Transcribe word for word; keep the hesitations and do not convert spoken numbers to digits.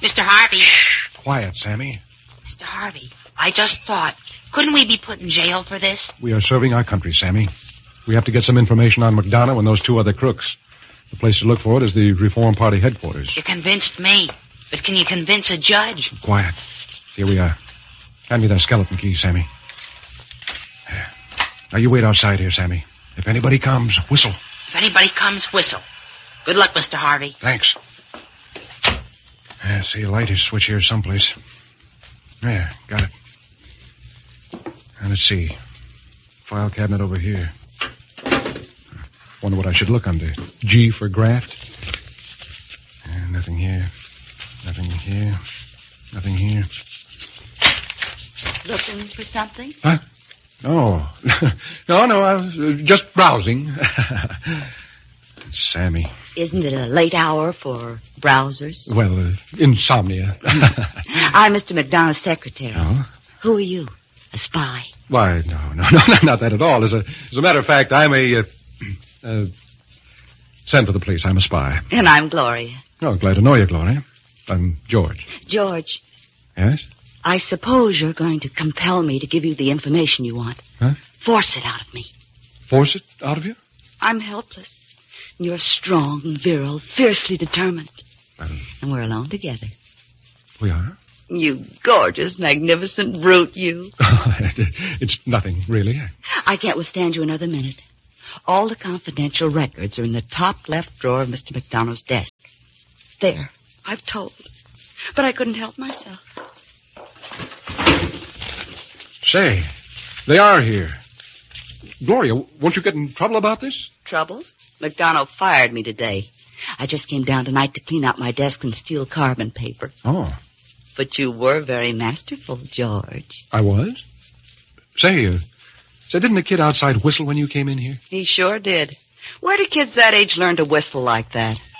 Mister Harvey. Shh. Quiet, Sammy. Mister Harvey, I just thought, couldn't we be put in jail for this? We are serving our country, Sammy. We have to get some information on McDonough and those two other crooks. The place to look for it is the Reform Party headquarters. You convinced me. But can you convince a judge? Quiet. Here we are. Hand me that skeleton key, Sammy. Now you wait outside here, Sammy. If anybody comes, whistle. If anybody comes, whistle. Good luck, Mister Harvey. Thanks. I see a light switch here someplace. There, got it. And let's see. File cabinet over here. Wonder what I should look under. G for graft. And nothing here. Nothing here. Nothing here. Looking for something? Huh? No. no, no, I was uh, just browsing. Sammy. Isn't it a late hour for browsers? Well, uh, insomnia. I'm Mister McDonough's secretary. Oh? Who are you? A spy? Why, no, no, no, not that at all. As a, as a matter of fact, I'm a... Uh, uh, send for the police. I'm a spy. And I'm Gloria. Oh, glad to know you, Gloria. I'm George. George. Yes? I suppose you're going to compel me to give you the information you want. Huh? Force it out of me. Force it out of you? I'm helpless. You're strong, virile, fiercely determined. Well, and we're alone together. We are? You gorgeous, magnificent brute, you. It's nothing, really. I can't withstand you another minute. All the confidential records are in the top left drawer of Mister McDonough's desk. There. I've told. But I couldn't help myself. Say, they are here. Gloria, won't you get in trouble about this? Trouble? McDonough fired me today. I just came down tonight to clean out my desk and steal carbon paper. Oh. But you were very masterful, George. I was? Say, uh, say, didn't the kid outside whistle when you came in here? He sure did. Where do kids that age learn to whistle like that?